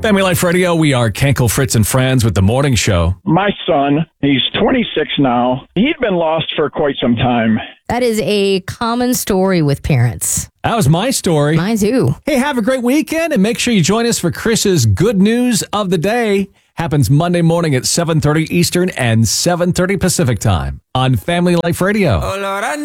Family Life Radio, we are Kenkel, Fritz, and Friends with the morning show. My son, he's 26 now. He'd been lost for quite some time. That is a common story with parents. That was my story. Mine too. Hey, have a great weekend, and make sure you join us for Chris's Good News of the Day. Happens Monday morning at 7:30 Eastern and 7:30 Pacific time on Family Life Radio.